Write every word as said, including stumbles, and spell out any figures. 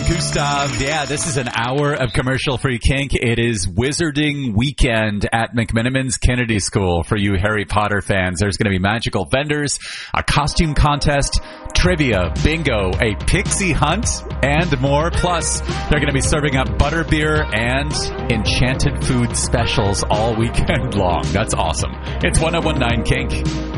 Gustav. Yeah, this is an hour of commercial-free kink. It is Wizarding Weekend at McMenamins Kennedy School for you Harry Potter fans. There's going to be magical vendors, a costume contest, trivia, bingo, a pixie hunt, and more. Plus, they're going to be serving up butterbeer and enchanted food specials all weekend long. That's awesome. It's one oh one nine Kink.